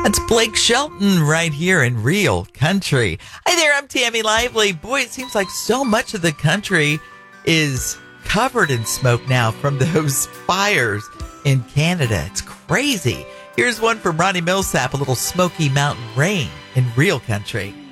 That's Blake Shelton right here in Real Country. Hi there, I'm Tammy Lively. Boy, it seems like so much of the country is covered in smoke now from those fires in Canada. It's crazy. Here's one from Ronnie Millsap, a little Smoky Mountain Rain in Real Country.